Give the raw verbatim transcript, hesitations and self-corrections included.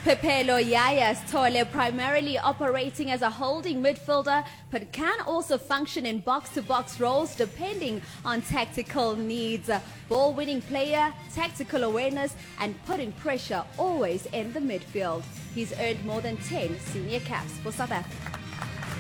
Pepelo Yaya Tole, primarily operating as a holding midfielder, but can also function in box-to-box roles depending on tactical needs. Ball-winning player, tactical awareness, and putting pressure always in the midfield. He's earned more than ten senior caps for South Africa.